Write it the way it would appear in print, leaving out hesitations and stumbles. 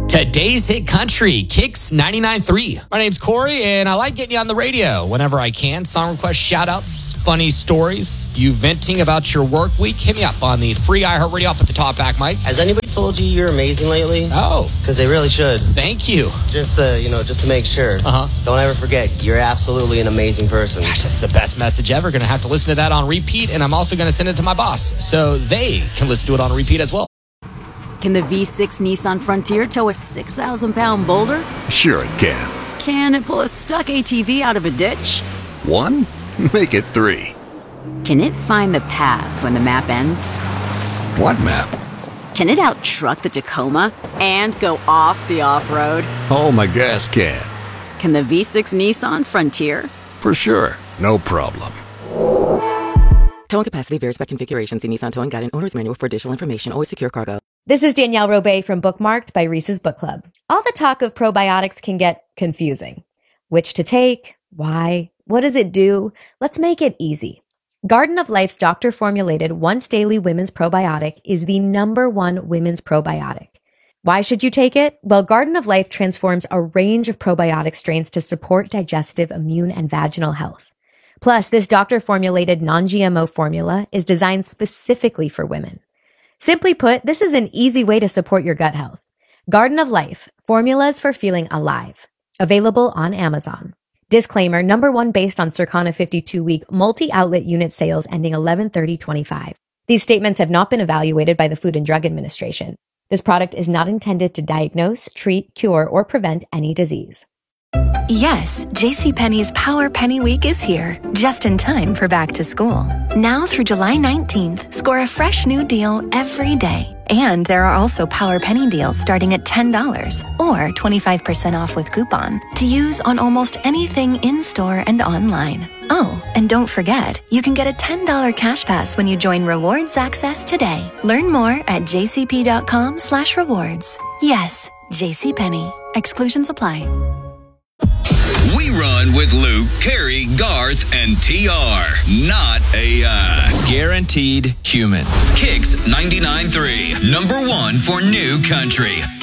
Today's hit country, Kicks 99.3. My name's Corey, and I like getting you on the radio whenever I can. Song requests, shout-outs, funny stories, you venting about your work week. Hit me up on the free iHeartRadio up at the top back, Mike. Has anybody told you you're amazing lately? Oh. Because they really should. Thank you. Just to make sure. Don't ever forget, you're absolutely an amazing person. Gosh, that's the best message ever. Going to have to listen to that on repeat, and I'm also going to send it to my boss so they can listen to it on repeat as well. Can the V6 Nissan Frontier tow a 6,000-pound boulder? Sure it can. Can it pull a stuck ATV out of a ditch? 1? Make it 3. Can it find the path when the map ends? What map? Can it out-truck the Tacoma and go off the off-road? Oh, my gas can. Can the V6 Nissan Frontier? For sure. No problem. Towing capacity varies by configuration. See Nissan Towing Guide and Owner's Manual for additional information. Always secure cargo. This is Danielle Robay from Bookmarked by Reese's Book Club. All the talk of probiotics can get confusing. Which to take? Why? What does it do? Let's make it easy. Garden of Life's doctor-formulated once-daily women's probiotic is the #1 women's probiotic. Why should you take it? Well, Garden of Life transforms a range of probiotic strains to support digestive, immune, and vaginal health. Plus, this doctor-formulated non-GMO formula is designed specifically for women. Simply put, this is an easy way to support your gut health. Garden of Life, formulas for feeling alive. Available on Amazon. Disclaimer, #1 based on Circana 52-week multi-outlet unit sales ending 11/30/25. These statements have not been evaluated by the Food and Drug Administration. This product is not intended to diagnose, treat, cure, or prevent any disease. Yes, JCPenney's Power Penny Week is here, just in time for back to school. Now through July 19th, score a fresh new deal every day. And there are also Power Penny deals starting at $10 or 25% off with coupon to use on almost anything in-store and online. Oh, and don't forget, you can get a $10 cash pass when you join Rewards Access today. Learn more at jcp.com/rewards. Yes, JCPenney. Exclusions apply. We run with Luke, Carrie, Garth, and TR. Not AI. Guaranteed human. Kicks 99.3. #1 for new country.